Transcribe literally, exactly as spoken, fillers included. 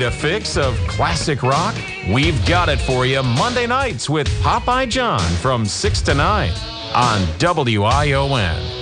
Need a fix of classic rock? We've got it for you Monday nights with Popeye John from six to nine on W I O N.